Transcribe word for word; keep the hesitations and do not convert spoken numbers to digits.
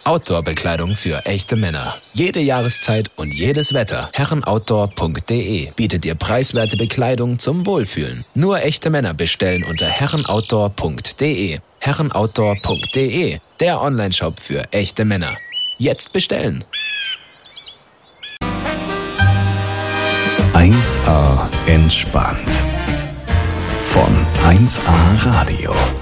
Outdoor-Bekleidung für echte Männer. Jede Jahreszeit und jedes Wetter. herrenoutdoor punkt de bietet dir preiswerte Bekleidung zum Wohlfühlen. Nur echte Männer bestellen unter herrenoutdoor punkt de. herrenoutdoor punkt de, der Onlineshop für echte Männer. Jetzt bestellen! eins A entspannt. Von eins A Radio.